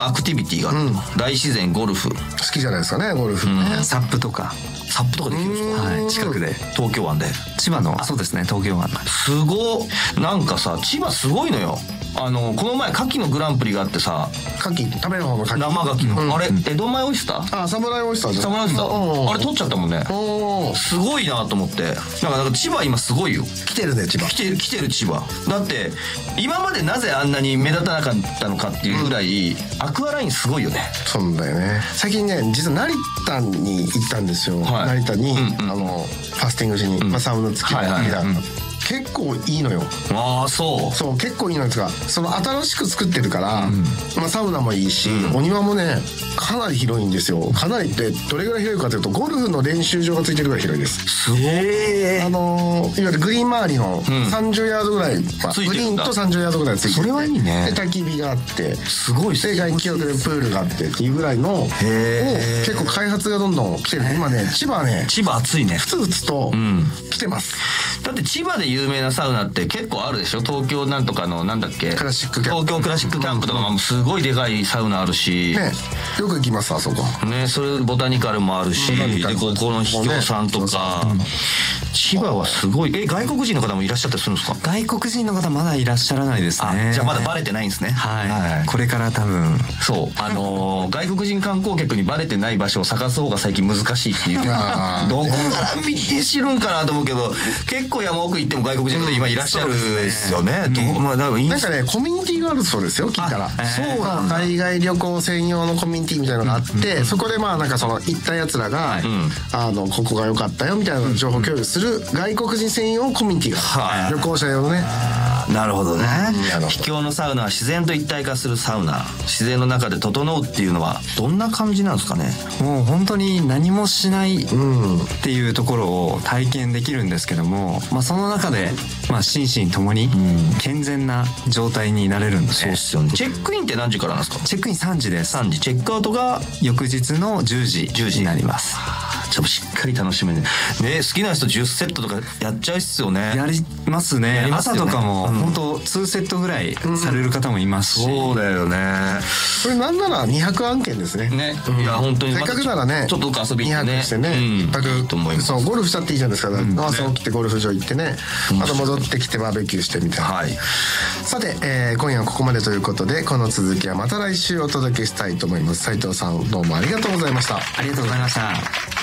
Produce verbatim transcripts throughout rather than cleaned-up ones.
アクティビティがある、うん、大自然、ゴルフ好きじゃないですかね、ゴルフ、 うん、サップとかサップとかできるんですか？ はい、近くで東京湾で千葉のそうですね東京湾すごなんかさ千葉すごいのよ。あのこの前牡蠣のグランプリがあってさ、 牡蠣食べる方の牡蠣生牡蠣の、うん、あれ江戸前オイスターあサムライオイスターサムライオイスターあれ取っちゃったもんね。すごいなと思って。なんかなんか千葉今すごいよ。 来てるね千葉。 来てる来てる千葉。だって今までなぜあんなに目立たなかったのかっていうぐらい、うん、アクアラインすごいよね。 そうだよね。最近ね実は成田に行ったんですよ、はい、成田に、うんうん、あのファスティングしに、うん、まあ、サウナ付きの日だ、結構いいのよ。 ああそうそう結構いいのですが、その新しく作ってるから、うんまあ、サウナもいいし、うん、お庭もねかなり広いんですよ。かなりってどれぐらい広いかというとゴルフの練習場がついてるぐらい広いです。 すごい。 あのいわゆるグリーン周りのさんじゅうヤードぐらい、うんまあ、グリーンとさんじゅうヤードぐらいついてて、 それはいいね。 で焚き火があってすごいで外気浴でプールがあってっていうぐらいのへ結構開発がどんどん来てる。今ね千葉ね千葉暑いね。 ふつふつと来てます、 うん、だって千葉で有名なサウナって結構あるでしょ。東京なんとかのなんだっけクラシックキャンプ、 東京クラシックキャンプとかもすごいでかいサウナあるし、 ね、よく行きますあそこね。それボタニカルもあるし、でここの秘境さんとか、ね、千葉はすごい。え外国人の方もいらっしゃったりするんですか？ 外国人の方まだいらっしゃらないですね。 じゃあまだバレてないんですね。 はい、はい、これから多分そうあのー、外国人観光客にバレてない場所を探す方が最近難しいっていうどこから見て知るんかなと思うけど結構山奥行っても外国人の方今いらっしゃるんですよね。どまあ、なんかなんかねコミュニティがあるそうですよ聞いたら。そうなんだ。海外旅行専用のコミュニティみたいなのがあって、うん、そこでまあなんかその行ったやつらが、はい、あのここが良かったよみたいな情報共有する外国人専用コミュニティが、はい、旅行者用のね。 なるほどね。秘境のサウナは自然と一体化するサウナ。自然の中で整うっていうのはどんな感じなんですかね。 もう本当に何もしないっていうところを体験できるんですけども、まあ、その中で、まあ、心身ともに健全な状態になれるんで、 そうですよね。チェックインって何時からなんですか？ チェックインさんじです。 さんじ。チェックアウトが翌日のじゅうじになります。 ちょっとしっかり楽しめるね。好きな人じゅうセットとかやっちゃうっすよね。 やりますね。やりますよね。朝とかも本当にセットぐらいされる方もいますし、 うん、そうだよね。 これなんならにひゃくあんけんですね。 ね、うん、いや本当にせっかくならねちょっと遊びに行ってね、にひゃくしてね、 うん、いいと思います。 そうゴルフしたっていいじゃないですか、うん、朝起きてゴルフ場行ってね、あと戻ってきてバーベキューしてみたいな、はい、さて、えー、今夜はここまでということでこの続きはまた来週お届けしたいと思います。斉藤さんどうもありがとうございました。 ありがとうございました。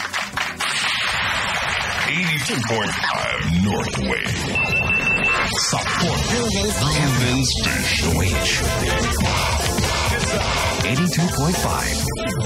eighty-two point five North Wave Support Evans Station eighty-two point five